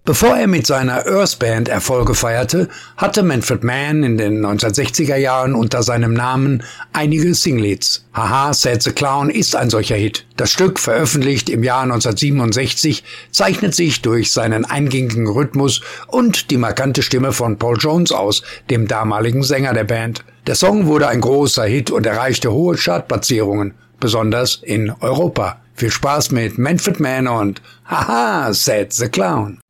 Bevor er mit seiner Earth Band Erfolge feierte, hatte Manfred Mann in den 1960er Jahren unter seinem Namen einige Singlehits. Haha, Said the Clown ist ein solcher Hit. Das Stück, veröffentlicht im Jahr 1967, zeichnet sich durch seinen eingängigen Rhythmus und die markante Stimme von Paul Jones aus, dem damaligen Sänger der Band. Der Song wurde ein großer Hit und erreichte hohe Chartplatzierungen, besonders in Europa. Viel Spaß mit Manfred Mann und Haha, Said the Clown.